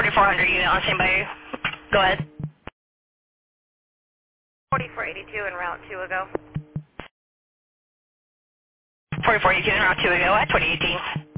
4400 unit on standby. Go ahead. 4482 en route 2 ago. 4482 en route 2 ago at 2018.